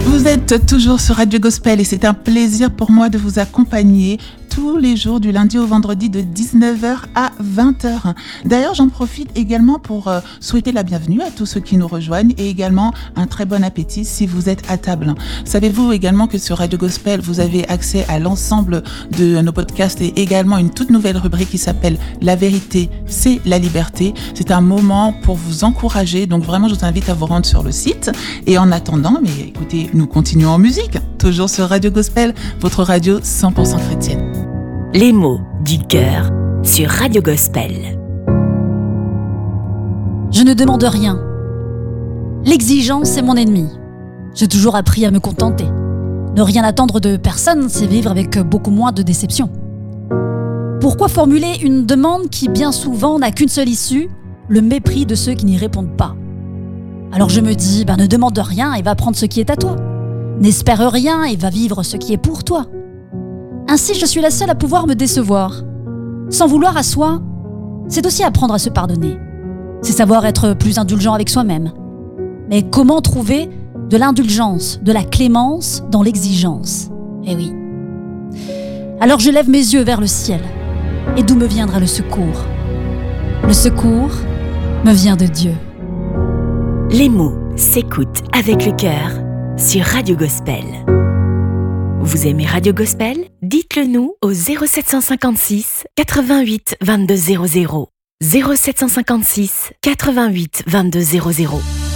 Vous êtes toujours sur Radio Gospel et c'est un plaisir pour moi de vous accompagner tous les jours du lundi au vendredi de 19h à 20h. D'ailleurs, j'en profite également pour souhaiter la bienvenue à tous ceux qui nous rejoignent et également un très bon appétit si vous êtes à table. Savez-vous également que sur Radio Gospel, vous avez accès à l'ensemble de nos podcasts et également une toute nouvelle rubrique qui s'appelle La vérité, c'est la liberté. C'est un moment pour vous encourager, donc vraiment je vous invite à vous rendre sur le site. Et en attendant, mais écoutez, nous continuons en musique, toujours sur Radio Gospel, votre radio 100% chrétienne. Les mots du cœur sur Radio Gospel. Je ne demande rien. L'exigence est mon ennemi. J'ai toujours appris à me contenter. Ne rien attendre de personne, c'est vivre avec beaucoup moins de déception. Pourquoi formuler une demande qui bien souvent n'a qu'une seule issue, le mépris de ceux qui n'y répondent pas? Alors je me dis, ne demande rien et va prendre ce qui est à toi. N'espère rien et va vivre ce qui est pour toi. Ainsi, je suis la seule à pouvoir me décevoir. S'en vouloir à soi, c'est aussi apprendre à se pardonner. C'est savoir être plus indulgent avec soi-même. Mais comment trouver de l'indulgence, de la clémence dans l'exigence? Eh oui. Alors je lève mes yeux vers le ciel. Et d'où me viendra le secours? Le secours me vient de Dieu. Les mots s'écoutent avec le cœur sur Radio Gospel. Vous aimez Radio Gospel? Dites-le nous au 0756 88 22 00. 0756 88 22 00.